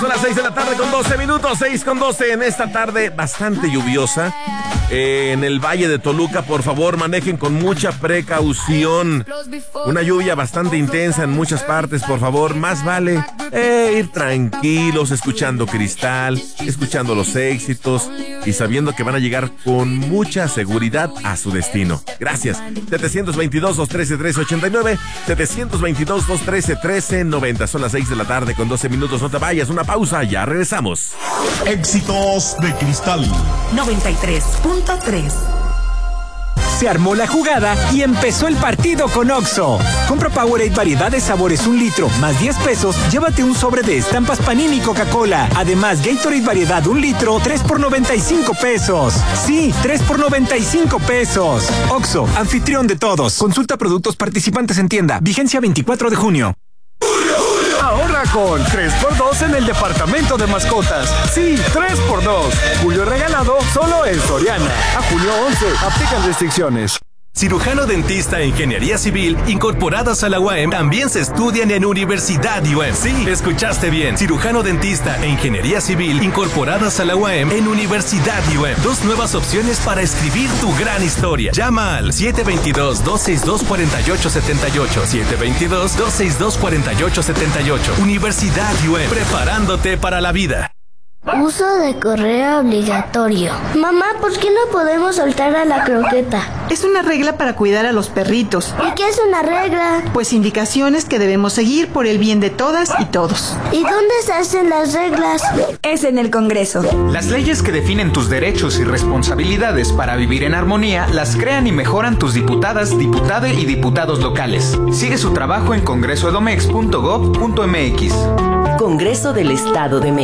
Son las 6 de la tarde con 12 minutos, 6 con 12 en esta tarde bastante lluviosa. En el Valle de Toluca, por favor, manejen con mucha precaución. Una lluvia bastante intensa en muchas partes, por favor. Más vale ir tranquilos, escuchando Cristal, escuchando los éxitos y sabiendo que van a llegar con mucha seguridad a su destino. Gracias. 722-213-1389, 722-213-1390. Son las 6 de la tarde con 12 minutos. No te vayas, una pausa, ya regresamos. Éxitos de Cristal 93.3. Se armó la jugada y empezó el partido con Oxxo. Compra Powerade variedad de sabores 1 litro más 10 pesos. Llévate un sobre de estampas Panini y Coca-Cola. Además, Gatorade variedad 1 litro, 3 por 95 pesos. Sí, 3 por 95 pesos. Oxxo, anfitrión de todos. Consulta productos participantes en tienda. Vigencia 24 de junio. Ahorra con 3x2 en el departamento de mascotas. Sí, 3x2. Julio regalado solo en Soriana. A junio 11. Aplican restricciones. Cirujano dentista e ingeniería civil incorporadas a la UAM también se estudian en Universidad UAM. Sí, escuchaste bien. Cirujano dentista e ingeniería civil incorporadas a la UAM en Universidad UAM. 2 nuevas opciones para escribir tu gran historia. Llama al 722-262-4878. 722-262-4878. Universidad UAM, preparándote para la vida. Uso de correa obligatorio. Mamá, ¿por qué no podemos soltar a la croqueta? Es una regla para cuidar a los perritos. ¿Y qué es una regla? Pues indicaciones que debemos seguir por el bien de todas y todos. ¿Y dónde se hacen las reglas? Es en el Congreso. Las leyes que definen tus derechos y responsabilidades para vivir en armonía las crean y mejoran tus diputadas, diputade y diputados locales. Sigue su trabajo en congresoedomex.gov.mx. Congreso del Estado de México.